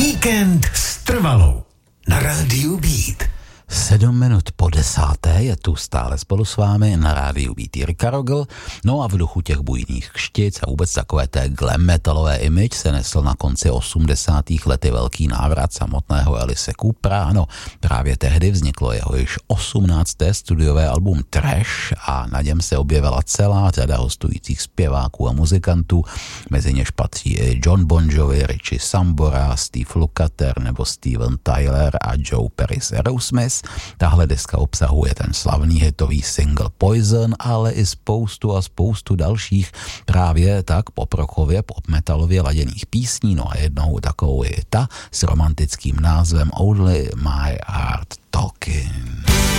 Víkend s Trvalou na rádiu Beat. 7 minut po 10. je tu stále spolu s vámi na rádiu Beat Jirka Rogl. No a v duchu těch bujných kštic a vůbec takové té glam metalové image se nesl na konci 80. lety velký návrat samotného Alice Coopera. Ano, právě tehdy vzniklo jeho již 18. studiové album Trash a na něm se objevila celá řada hostujících zpěváků a muzikantů, mezi něž patří i John Bon Jovi, Richie Sambora, Steve Lukather nebo Steven Tyler a Joe Perry z Aerosmith. Tahle deska obsahuje ten slavný hitový single Poison, ale i spoustu dalších právě tak poprochově, popmetalově laděných písní, no a jednou takovou je ta s romantickým názvem Only My Heart Talking.